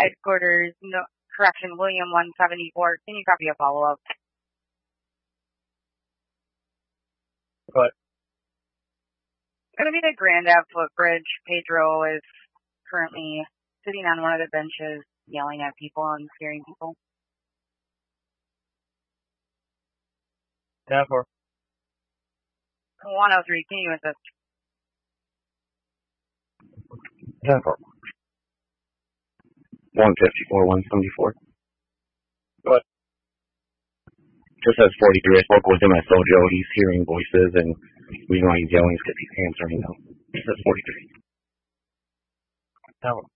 headquarters, no, correction, William 174. Can you copy a follow-up? What? It's going to be the Grand Ave footbridge. Pedro is currently sitting on one of the benches, yelling at people and scaring people. 10-4. 103, can you assist? 10-4. 154, 174. What? Just says 43. I spoke with him at Sojo. He's hearing voices, and the reason why he's yelling is because he's answering them. It says 43. 10-4.